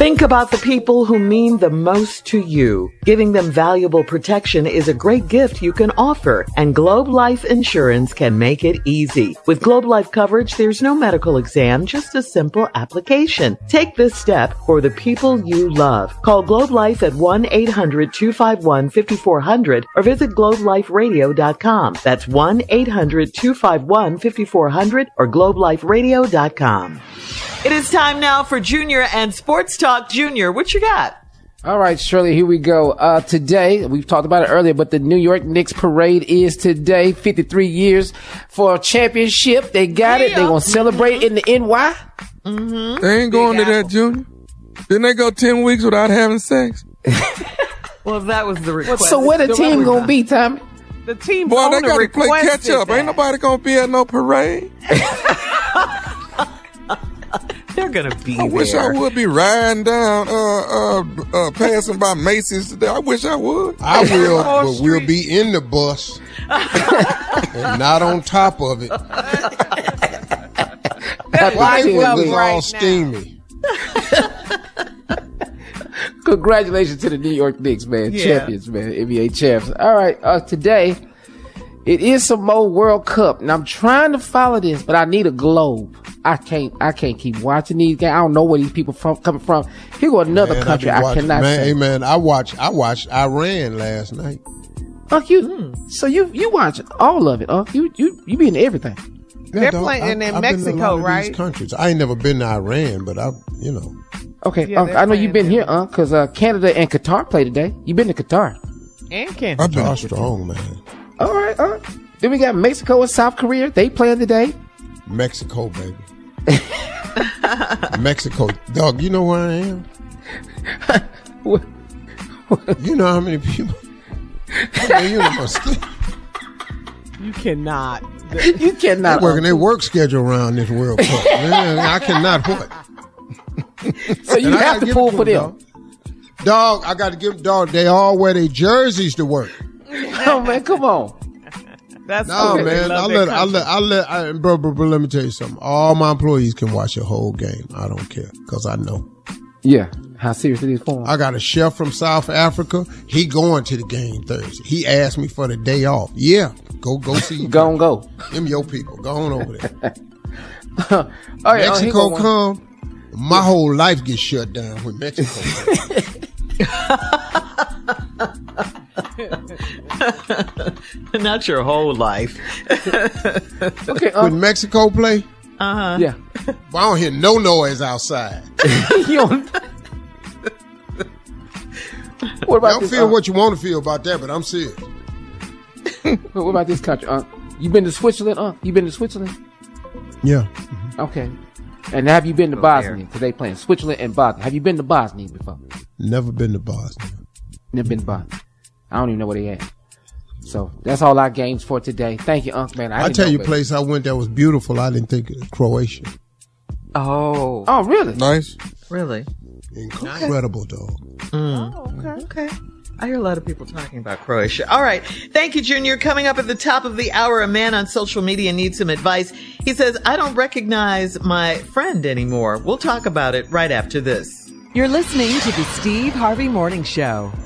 Think about the people who mean the most to you. Giving them valuable protection is a great gift you can offer, and Globe Life Insurance can make it easy. With Globe Life coverage, there's no medical exam, just a simple application. Take this step for the people you love. Call Globe Life at 1-800-251-5400 or visit globeliferadio.com. That's 1-800-251-5400 or globeliferadio.com. It is time now for Junior and Sports Talk. Junior, what you got? All right, Shirley, here we go. Today, we've talked about it earlier, but the New York Knicks parade is today. 53 years for a championship. They got it. They're going to celebrate in the NY. Mm-hmm. They ain't going to that, Junior. Didn't they go 10 weeks without having sex? Well, that was the request. So where the team going to be, Tommy? The team Boy, they got to play catch up. That. Ain't nobody going to be at no parade. They're going to be I wish I would be riding down, passing by Macy's today. I wish I would. I will, but we'll be in the bus and not on top of it. That was all steamy. Congratulations to the New York Knicks, man. Yeah. Champions, man. NBA champs. All right, today, it is some more World Cup. And I'm trying to follow this, but I need a globe. I can't keep watching these games. I don't know where these people coming from. Here go another country I cannot say. Hey man, I watched Iran last night. So you watch all of it, You be in everything. Yeah, they're playing in Mexico, right? These countries. I ain't never been to Iran, but Okay, yeah, I know you've been here, because Canada and Qatar play today. You've been to Qatar. And Canada. I've been strong, man. All right, Then we got Mexico and South Korea. They playing today. Mexico, baby. Mexico. Dog, you know where I am? You know how many people? You cannot. You cannot. They're working their work schedule around this World Cup. Man, I cannot what? So you have to pull for them. Dog, I got to give them, dog, they all wear their jerseys to work. Oh, man, come on. That's no, cool. Man. Bro, let me tell you something. All my employees can watch a whole game. I don't care, because I know. Yeah. How serious it is for him. I got a chef from South Africa. He going to the game Thursday. He asked me for the day off. Yeah. Go see. Go. Them your people. Go on over there. All right, Mexico come. My whole life gets shut down when Mexico Not your whole life. Okay, when Mexico play, yeah. Well, I don't hear no noise outside. You don't. What about don't feel what you want to feel about that, but I'm serious. What about this country? You been to Switzerland? You been to Switzerland? Yeah. Mm-hmm. Okay. And have you been to Bosnia? Because they playing Switzerland and Bosnia. Have you been to Bosnia before? Never been to Bosnia. Never been to Bosnia. I don't even know where they at. So that's all our games for today. Thank you, Unc, man. I tell you, a place I went that was beautiful. I didn't think it was Croatia. Oh, really? Nice. Really? Incredible, dog. Okay. I hear a lot of people talking about Croatia. All right. Thank you, Junior. Coming up at the top of the hour, a man on social media needs some advice. He says, I don't recognize my friend anymore. We'll talk about it right after this. You're listening to the Steve Harvey Morning Show.